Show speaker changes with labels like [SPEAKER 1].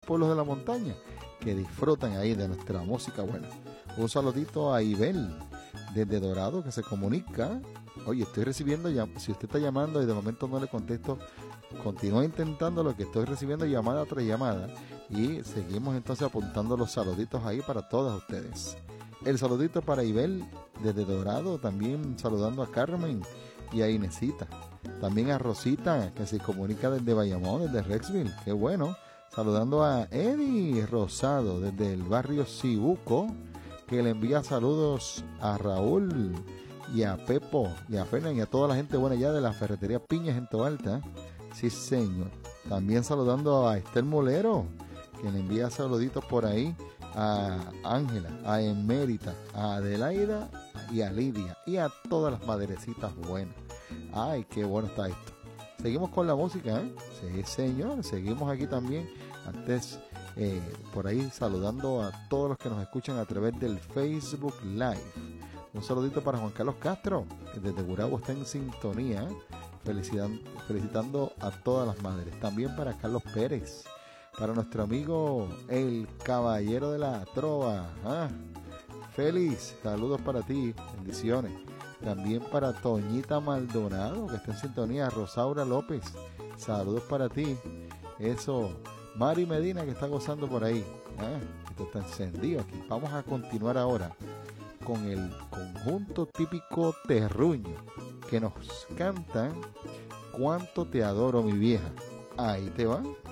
[SPEAKER 1] pueblos de la montaña que disfrutan ahí de nuestra música buena. Un saludito a Ibel desde Dorado que se comunica. Oye, estoy recibiendo ya, si usted está llamando y de momento no le contesto, continúa intentando, lo que estoy recibiendo llamada tras llamada, y seguimos entonces apuntando los saluditos ahí para todos ustedes. El saludito para Ibel desde Dorado, también saludando a Carmen y a Inesita, también a Rosita que se comunica desde Bayamón, desde Rexville, qué bueno. Saludando a Eddie Rosado desde el barrio Cibuco, que le envía saludos a Raúl y a Pepo y a Fernan y a toda la gente buena allá de la ferretería Piñas en Toalta. Sí, señor. También saludando a Estel Molero, que le envía saluditos por ahí a Ángela, a Emérita, a Adelaida y a Lidia y a todas las madrecitas buenas. Ay, qué bueno está esto. Seguimos con la música, ¿eh? Sí, señor. Seguimos aquí también. Antes, por ahí saludando a todos los que nos escuchan a través del Facebook Live. Un saludito para Juan Carlos Castro, que desde Gurabo está en sintonía, felicitando a todas las madres. También para Carlos Pérez, para nuestro amigo el Caballero de la Trova. Félix, saludos para ti, bendiciones. También para Toñita Maldonado, que está en sintonía. Rosaura López, saludos para ti. Eso, Mari Medina, que está gozando por ahí. Esto está encendido aquí. Vamos a continuar ahora con el conjunto típico terruño, que nos cantan Cuánto te adoro, mi vieja. Ahí te va.